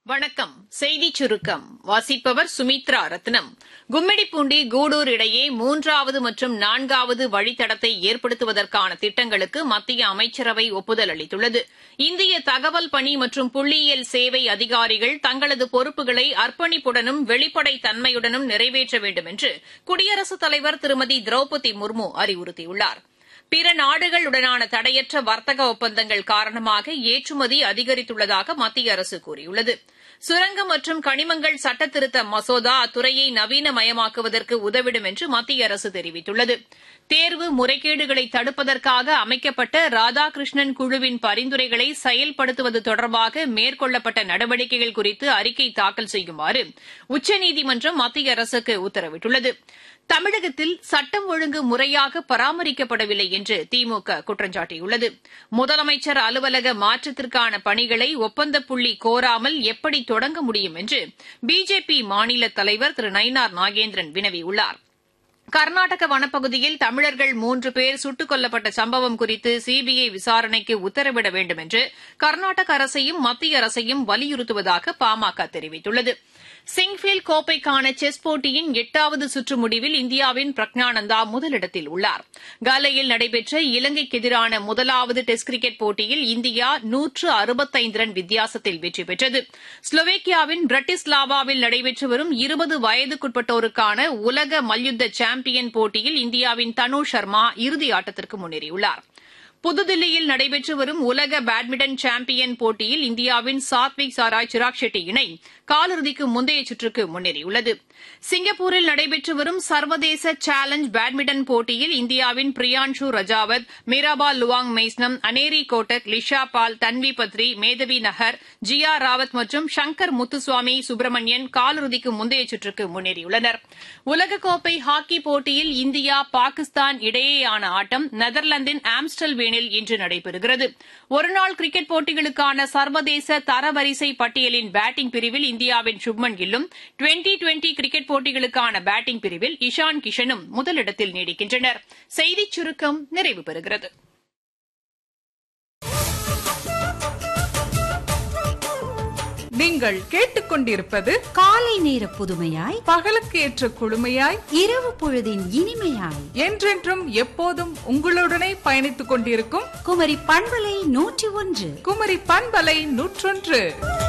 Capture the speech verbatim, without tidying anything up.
வணக்கம். செய்திச் சுருக்கம் வாசிப்பவர் சுமித்ரா ரத்னம். கும்மிடிப்பூண்டி கூடூர் இடையே மூன்றாவது மற்றும் நான்காவது வழித்தடத்தை ஏற்படுத்துவதற்கான திட்டங்களுக்கு மத்திய அமைச்சரவை ஒப்புதல் அளித்துள்ளது. இந்திய தகவல் பணி மற்றும் புள்ளியியல் சேவை அதிகாரிகள் தங்களது பொறுப்புகளை அர்ப்பணிப்புடனும் வெளிப்படைத் தன்மையுடனும் நிறைவேற்ற வேண்டும் என்று குடியரசுத் தலைவர் திருமதி திரௌபதி முர்மு அறிவுறுத்தியுள்ளார். பிற நாடுகளுடனான தடையற்ற வர்த்தக ஒப்பந்தங்கள் காரணமாக ஏற்றுமதி அதிகரித்துள்ளதாக மத்திய அரசு கூறியுள்ளது. சுரங்கம் மற்றும் கனிமங்கள் சட்டத்திருத்த மசோதா அத்துறையை நவீனமயமாக்குவதற்கு உதவிடும் என்று மத்திய அரசு தெரிவித்துள்ளது. தேர்வு முறைகேடுகளை தடுப்பதற்காக அமைக்கப்பட்ட ராதாகிருஷ்ணன் குழுவின் பரிந்துரைகளை செயல்படுத்துவது தொடர்பாக மேற்கொள்ளப்பட்ட நடவடிக்கைகள் குறித்து அறிக்கை தாக்கல் செய்யுமாறு உச்சநீதிமன்றம் மத்திய அரசுக்கு உத்தரவிட்டுள்ளது. தமிழகத்தில் சட்டம் ஒழுங்கு முறையாக பராமரிக்கப்படவில்லை என்று திமுக குற்றம் சாட்டியுள்ளது. முதலமைச்சர் அலுவலக மாற்றத்திற்கான பணிகளை ஒப்பந்தப் புள்ளி கோராமல் எப்படி தொடங்க முடியும் என்று பிஜேபி மாநில தலைவர் திரு நயினார் நாகேந்திரன் வினவியுள்ளார். கர்நாடக வனப்பகுதியில் தமிழர்கள் மூன்று பேர் சுட்டுக் கொல்லப்பட்ட சம்பவம் குறித்து சிபிஐ விசாரணைக்கு உத்தரவிட வேண்டும் என்று கர்நாடக அரசையும் மத்திய அரசையும் வலியுறுத்துவதாக பாமக தெரிவித்துள்ளது. சிங்ஃபீல்ட் கோப்பைக்கான செஸ் போட்டியின் எட்டாவது சுற்று முடிவில் இந்தியாவின் பிரக்ஞானந்தா முதலிடத்தில் உள்ளார். காலையில் நடைபெற்ற இலங்கைக்கு எதிரான முதலாவது டெஸ்ட் கிரிக்கெட் போட்டியில் இந்தியா நூற்று அறுபத்தைந்து ரன் வித்தியாசத்தில் வெற்றி பெற்றது. ஸ்லோவேக்கியாவின் பிரட்டிஸ்லாவாவில் நடைபெற்று வரும் இருபது வயதுக்குட்பட்டோருக்கான உலக மல்யுத்த சாம்பியன் போட்டியில் இந்தியாவின் தனு சர்மா இறுதி ஆட்டத்திற்கு முன்னேறியுள்ளார். புதுதில்லியில் நடைபெற்று வரும் உலக பேட்மிண்டன் சாம்பியன் போட்டியில் இந்தியாவின் சாத்விக் சாராய் சிராக் ஷெட்டி இணை காலிறுதிக்கு முந்தைய சுற்றுக்கு முன்னேறியுள்ளது. சிங்கப்பூரில் நடைபெற்று வரும் சர்வதேச சேலஞ்ச் பேட்மிண்டன் போட்டியில் இந்தியாவின் பிரியான்ஷு ரஜாவத், மீராபா லுவாங் மெய்ஸ்னம், அனேரி கோட்டக், லிஷா பால், தன்வி பத்ரி, மேதவி நகர், ஜியா ராவத் மற்றும் ஷங்கர் முத்துசுவாமி சுப்பிரமணியன் காலிறுதிக்கு முந்தைய சுற்றுக்கு முன்னேறியுள்ளனர். உலகக்கோப்பை ஹாக்கி போட்டியில் இந்தியா பாகிஸ்தான் இடையேயான ஆட்டம் நெதர்லாந்தின் ஆம்ஸ்டல்வேனில் இன்று நடைபெறுகிறது. ஒருநாள் கிரிக்கெட் போட்டிகளுக்கான சர்வதேச தரவரிசை பட்டியலின் பேட்டிங் பிரிவில் இந்தியாவின் சுப்மன் கில்லும், டுவெண்டி டுவெண்டி கிரிக்கெட் போட்டிகளுக்கான பேட்டிங் பிரிவில் இஷான் கிஷனும் முதலிடத்தில் நீடிக்கின்றனர். செய்திச் சுருக்கம் நிறைவு பெறுகிறது. நீங்கள் கேட்டுக்கொண்டிருப்பது காலை நேர புதுமையாய், பகலுக்கு ஏற்ற குழுமையாய், இரவு பொழுதின் இனிமையாய், என்றென்றும் எப்போதும் உங்களுடனே பயணித்துக் கொண்டிருக்கும் குமரி பண்பலை நூற்றி ஒன்று. குமரி பண்பலை நூற்றொன்று.